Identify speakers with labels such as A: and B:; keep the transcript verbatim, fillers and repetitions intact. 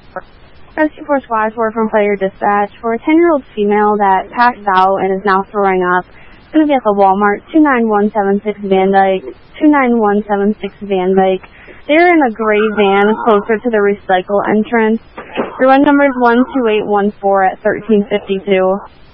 A: Rescue Force Squad four from Player Dispatch for a ten-year-old female that passed out and is now throwing up. It's going to be at the Walmart, two nine one seven six Van Dyke, two nine one seven six Van Dyke. They're in a gray van closer to the recycle entrance. Their run number is one two eight one four at thirteen fifty-two.